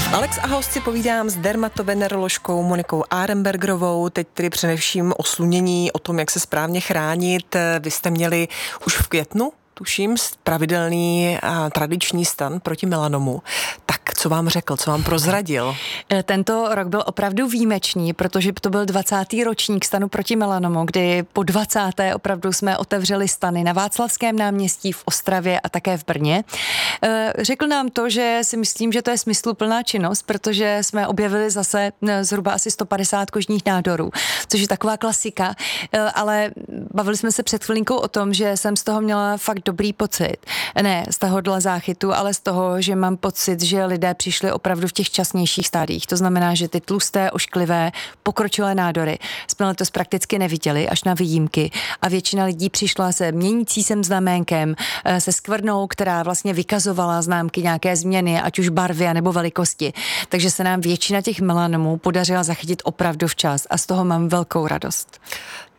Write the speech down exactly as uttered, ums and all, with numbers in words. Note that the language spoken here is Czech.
Alex a host si povídám s dermatoveneroložkou Monikou Arenbergerovou, teď tedy především o slunění, o tom, jak se správně chránit. Vy jste měli už v květnu, tuším, pravidelný a tradiční stan proti melanomu. Tak co vám řekl, co vám prozradil? Tento rok byl opravdu výjimečný, protože to byl dvacátý ročník stanu proti melanomu, kdy po dvacáté opravdu jsme otevřeli stany na Václavském náměstí, v Ostravě a také v Brně. Řekl nám to, že si myslím, že to je smysluplná činnost, protože jsme objevili zase zhruba asi sto padesát kožních nádorů, což je taková klasika, ale bavili jsme se před chvilinkou o tom, že jsem z toho měla fakt dobrý pocit. Ne z tohohle záchytu, ale z toho, že mám pocit, že lidé přišli opravdu v těch časnějších stádiích. To znamená, že ty tlusté, ošklivé, pokročilé nádory jsme letos prakticky neviděli, až na výjimky. A většina lidí přišla se měnící sem znaménkem, se skvrnou, která vlastně vykazovala známky nějaké změny, ať už barvy nebo velikosti. Takže se nám většina těch melanomů podařila zachytit opravdu včas a z toho mám velkou radost.